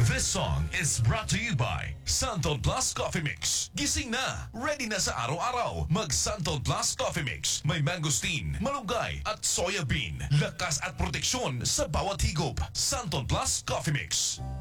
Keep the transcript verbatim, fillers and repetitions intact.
This song is brought to you by Santon Plus Coffee Mix. Gising na, ready na sa araw-araw. Mag Santon Plus Coffee Mix. May mangosteen, malunggay at soya bean. Lakas at proteksyon sa bawat higop. Santon Plus Coffee Mix.